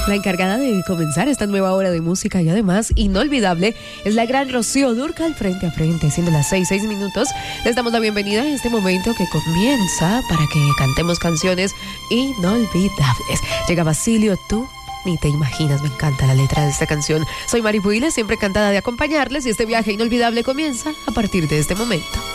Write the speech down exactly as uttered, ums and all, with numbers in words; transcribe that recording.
La encargada de comenzar esta nueva hora de música y además inolvidable es la gran Rocío Dúrcal, frente a frente, siendo las seis, seis minutos. Les damos la bienvenida en este momento que comienza para que cantemos canciones inolvidables. Llega Basilio, tú ni te imaginas, me encanta la letra de esta canción. Soy Mari Puiles, siempre encantada de acompañarles y este viaje inolvidable comienza a partir de este momento.